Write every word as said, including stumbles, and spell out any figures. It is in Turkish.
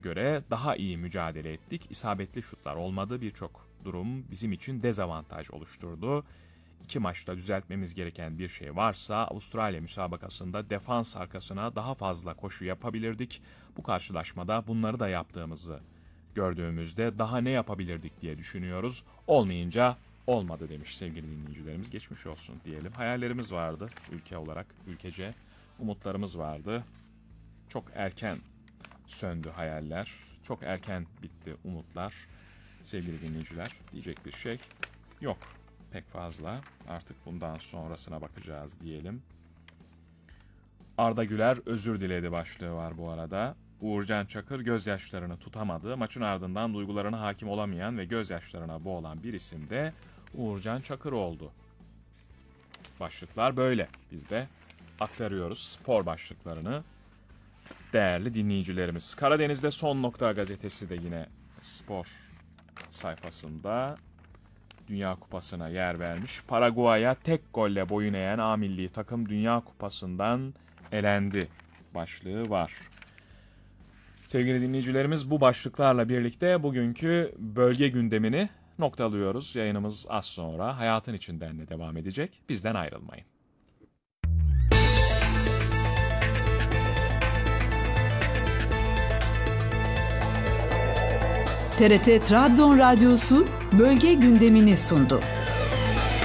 göre daha iyi mücadele ettik. İsabetli şutlar olmadı. Birçok durum bizim için dezavantaj oluşturdu. İki maçta düzeltmemiz gereken bir şey varsa Avustralya müsabakasında defans arkasına daha fazla koşu yapabilirdik. Bu karşılaşmada bunları da yaptığımızı gördüğümüzde daha ne yapabilirdik diye düşünüyoruz. Olmayınca olmadı demiş sevgili dinleyicilerimiz. Geçmiş olsun diyelim. Hayallerimiz vardı ülke olarak, ülkece umutlarımız vardı. Çok erken söndü hayaller. Çok erken bitti umutlar. Sevgili dinleyiciler, diyecek bir şey yok pek fazla. Artık bundan sonrasına bakacağız diyelim. Arda Güler özür diledi başlığı var bu arada. Uğurcan Çakır gözyaşlarını tutamadı. Maçın ardından duygularına hakim olamayan ve gözyaşlarına boğulan bir isim de Uğurcan Çakır oldu. Başlıklar böyle. Biz de aktarıyoruz spor başlıklarını. Değerli dinleyicilerimiz. Karadeniz'de Son Nokta gazetesi de yine spor sayfasında Dünya Kupası'na yer vermiş. Paraguay'a tek golle boyun eğen A milli takım Dünya Kupası'ndan elendi başlığı var. Sevgili dinleyicilerimiz, bu başlıklarla birlikte bugünkü bölge gündemini noktalıyoruz. Yayınımız az sonra Hayatın İçinden de devam edecek. Bizden ayrılmayın. T R T Trabzon Radyosu bölge gündemini sundu.